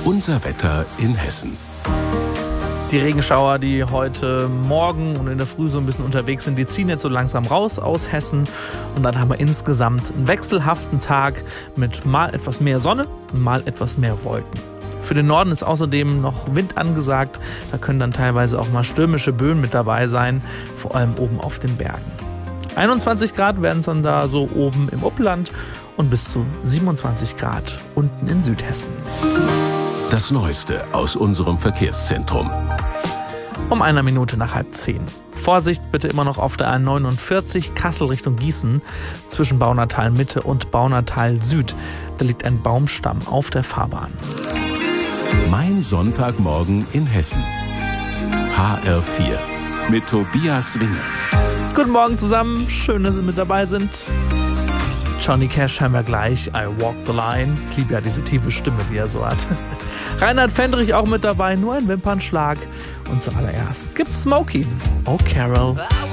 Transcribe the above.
Unser Wetter in Hessen. Die Regenschauer, die heute Morgen und in der Früh so ein bisschen unterwegs sind, die ziehen jetzt so langsam raus aus Hessen. Und dann haben wir insgesamt einen wechselhaften Tag mit mal etwas mehr Sonne und mal etwas mehr Wolken. Für den Norden ist außerdem noch Wind angesagt. Da können dann teilweise auch mal stürmische Böen mit dabei sein, vor allem oben auf den Bergen. 21 Grad werden es dann da so oben im Upland und bis zu 27 Grad unten in Südhessen. Das Neueste aus unserem Verkehrszentrum. Um 1 Minute nach 9:30. Vorsicht bitte immer noch auf der A49 Kassel Richtung Gießen zwischen Baunatal Mitte und Baunatal Süd. Da liegt ein Baumstamm auf der Fahrbahn. Mein Sonntagmorgen in Hessen. HR4 mit Tobias Winger. Guten Morgen zusammen, schön, dass Sie mit dabei sind. Johnny Cash haben wir gleich, I Walk the Line. Ich liebe ja diese tiefe Stimme, die er so hat. Reinhard Fendrich auch mit dabei, nur ein Wimpernschlag. Und zuallererst gibt's Smokey. Oh Carol.